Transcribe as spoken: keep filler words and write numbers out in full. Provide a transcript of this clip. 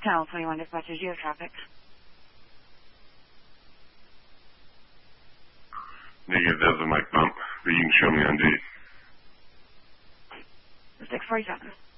Channel twenty-one dispatcher, Geo traffic. Negative, that's a mic bump, but you can show me on D. six forty-seven.